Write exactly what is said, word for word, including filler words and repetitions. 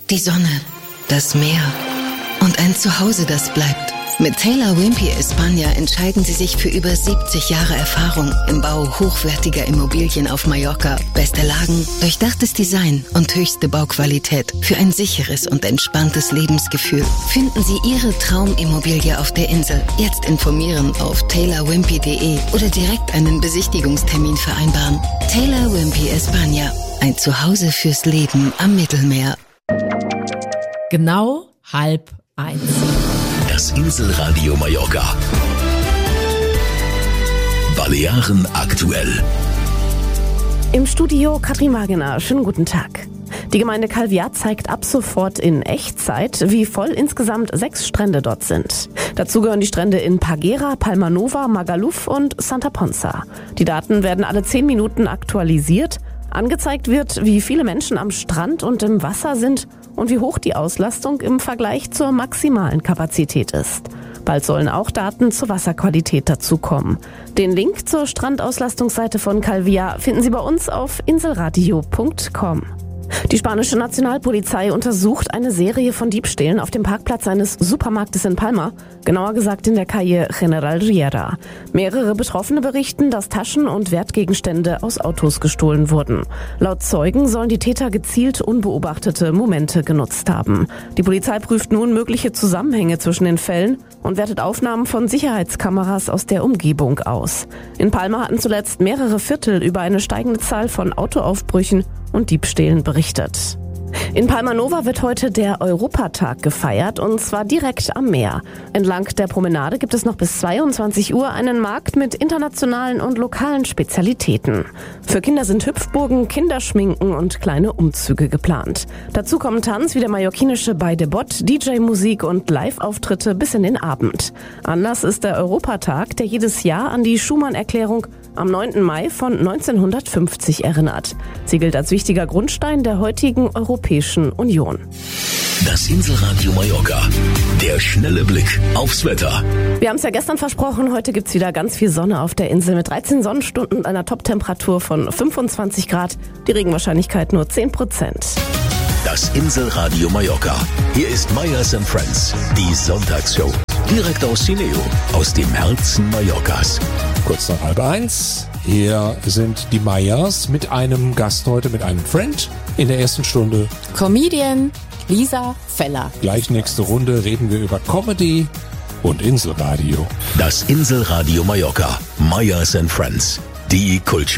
Die Sonne, das Meer und ein Zuhause, das bleibt. Mit Taylor Wimpey España entscheiden Sie sich für über siebzig Jahre Erfahrung im Bau hochwertiger Immobilien auf Mallorca. Beste Lagen, durchdachtes Design und höchste Bauqualität für ein sicheres und entspanntes Lebensgefühl. Finden Sie Ihre Traumimmobilie auf der Insel. Jetzt informieren auf taylor wimpey punkt de oder direkt einen Besichtigungstermin vereinbaren. Taylor Wimpey España, ein Zuhause fürs Leben am Mittelmeer. Genau halb eins. Das Inselradio Mallorca. Balearen aktuell. Im Studio Katrin Wagener. Schönen guten Tag. Die Gemeinde Calvià zeigt ab sofort in Echtzeit, wie voll insgesamt sechs Strände dort sind. Dazu gehören die Strände in Peguera, Palma Nova, Magaluf und Santa Ponsa. Die Daten werden alle zehn Minuten aktualisiert. Angezeigt wird, wie viele Menschen am Strand und im Wasser sind und wie hoch die Auslastung im Vergleich zur maximalen Kapazität ist. Bald sollen auch Daten zur Wasserqualität dazukommen. Den Link zur Strandauslastungsseite von Calvià finden Sie bei uns auf inselradio punkt com. Die spanische Nationalpolizei untersucht eine Serie von Diebstählen auf dem Parkplatz eines Supermarktes in Palma, genauer gesagt in der Calle General Riera. Mehrere Betroffene berichten, dass Taschen und Wertgegenstände aus Autos gestohlen wurden. Laut Zeugen sollen die Täter gezielt unbeobachtete Momente genutzt haben. Die Polizei prüft nun mögliche Zusammenhänge zwischen den Fällen und wertet Aufnahmen von Sicherheitskameras aus der Umgebung aus. In Palma hatten zuletzt mehrere Viertel über eine steigende Zahl von Autoaufbrüchen und Diebstählen berichtet. In Palma Nova wird heute der Europatag gefeiert, und zwar direkt am Meer. Entlang der Promenade gibt es noch bis zweiundzwanzig Uhr einen Markt mit internationalen und lokalen Spezialitäten. Für Kinder sind Hüpfburgen, Kinderschminken und kleine Umzüge geplant. Dazu kommen Tanz wie der mallorquinische Bei de Bot, D J-Musik und Live-Auftritte bis in den Abend. Anlass ist der Europatag, der jedes Jahr an die Schuman-Erklärung am neunten Mai von neunzehnhundertfünfzig erinnert. Sie gilt als wichtiger Grundstein der heutigen Europäischen Union. Das Inselradio Mallorca. Der schnelle Blick aufs Wetter. Wir haben es ja gestern versprochen, heute gibt's wieder ganz viel Sonne auf der Insel mit dreizehn Sonnenstunden und einer Toptemperatur von fünfundzwanzig Grad. Die Regenwahrscheinlichkeit nur zehn Prozent. Das Inselradio Mallorca. Hier ist Meyers and Friends, die Sonntagsshow. Direkt aus Cineo, aus dem Herzen Mallorcas. Kurz nach halb eins. Hier sind die Meyers mit einem Gast heute, mit einem Friend in der ersten Stunde. Comedian Lisa Feller. Gleich nächste Runde reden wir über Comedy und Inselradio. Das Inselradio Mallorca. Meyers and Friends. Die Kultur.